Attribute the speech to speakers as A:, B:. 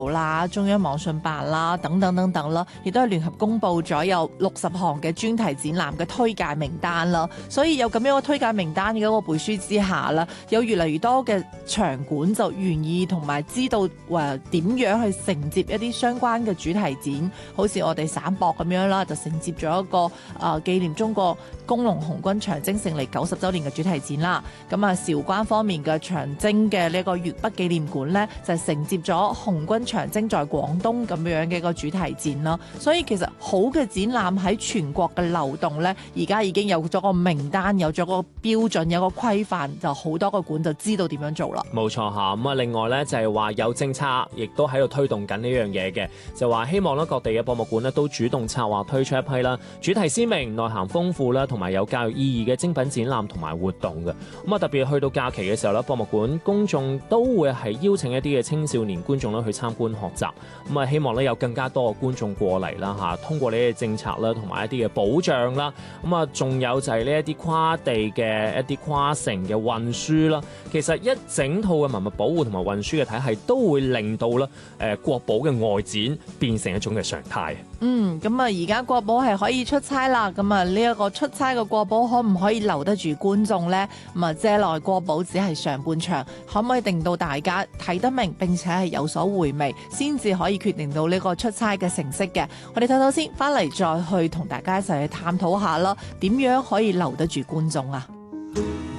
A: 啦、中央網信辦啦等等等等啦，亦都係聯合公布咗有60項嘅專題展覽嘅推介名單啦。所以有咁樣嘅推介名單嘅一個背書之下啦，有越嚟越多嘅場館就願意同埋知道點樣去承接一啲相關嘅主題展，好似我哋省博咁樣啦，就承接咗一個紀念中國工農紅軍長征勝利90週年嘅主題展啦。咁啊，韶關方面嘅長征嘅呢個粵北紀念館呢，就承接咗紅軍長征在廣東咁樣嘅一個主題展啦。所以其實好嘅展覽喺全國嘅流動呢，而家已經有咗個名單，有咗個標準，有個規範，就好多個館就知道點樣做啦。
B: 冇錯嚇，咁啊另外呢，就係話有政策，亦都喺度推動緊呢樣嘢嘅，就話希望咧各地嘅博物館呢都主動策劃推出一批啦，主題鮮明、內涵豐富啦，同埋有教育意義嘅精品展覽同埋活動嘅。咁啊特別去到假期嘅時候咧，博物館公眾都會係邀請一啲嘅青少年觀眾咧去參觀學習。咁啊希望咧有更加多嘅觀眾過嚟啦嚇，通過呢啲政策啦，同埋一啲嘅保障啦，咁啊仲有就係呢一啲跨地嘅一啲跨城嘅運輸啦。其實一整套嘅文物保護同埋運輸嘅體系都會令到咧國寶嘅外展變成一種嘅常態。
A: 咁啊而家國寶係可以出差啦，咁啊呢一個出差嘅國寶可唔可以留得住觀眾呢？咁啊借來國寶只係上半場，可唔可以令到大家睇得明並且係有所回味，先至可以決定到呢個出差嘅成績嘅。我哋睇睇先，翻嚟再去同大家一齊去探討下啦，點樣可以留得住觀眾啊？